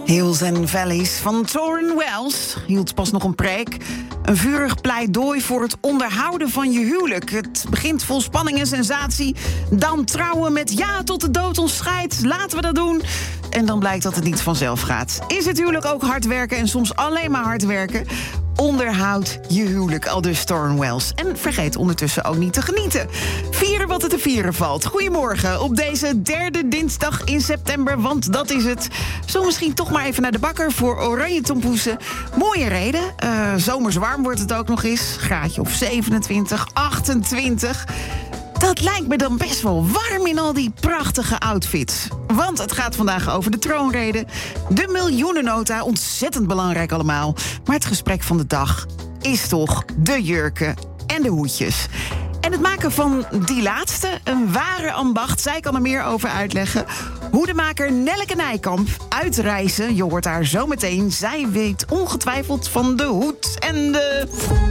Hills and Valleys van Tauren Wells hield pas nog een preek. Een vurig pleidooi voor het onderhouden van je huwelijk. Het begint vol spanning en sensatie. Dan trouwen met ja tot de dood ons scheidt. Laten we dat doen. En dan blijkt dat het niet vanzelf gaat. Is het huwelijk ook hard werken en soms alleen maar hard werken? Onderhoud je huwelijk, aldus Tauren Wells. En vergeet ondertussen ook niet te genieten. Vieren wat er te vieren valt. Goedemorgen op deze derde dinsdag in september, want dat is het. Zo misschien toch maar even naar de bakker voor oranje tompoesen. Mooie reden. Zomers warm wordt het ook nog eens. Graadje of 27, 28... Dat lijkt me dan best wel warm in al die prachtige outfits. Want het gaat vandaag over de troonrede. De miljoenennota, ontzettend belangrijk allemaal. Maar het gesprek van de dag is toch de jurken en de hoedjes. En het maken van die laatste een ware ambacht. Zij kan er meer over uitleggen. Hoedemaker Nelleke Nijkamp uit Rijssen. Je hoort haar zo meteen. Zij weet ongetwijfeld van de hoed en de...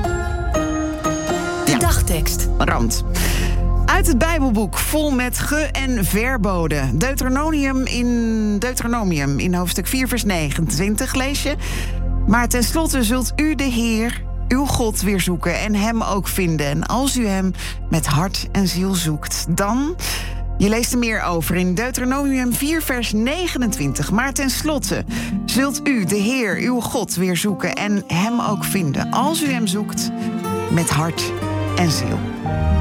De dagtekst. Rand. Uit het Bijbelboek, vol met ge- en verboden. Deuteronomium in hoofdstuk 4, vers 29 lees je. Maar tenslotte zult u de Heer, uw God, weer zoeken en hem ook vinden. En als u hem met hart en ziel zoekt, dan... Je leest er meer over in Deuteronomium 4, vers 29. Maar tenslotte zult u de Heer, uw God, weer zoeken en hem ook vinden. Als u hem zoekt met hart en ziel.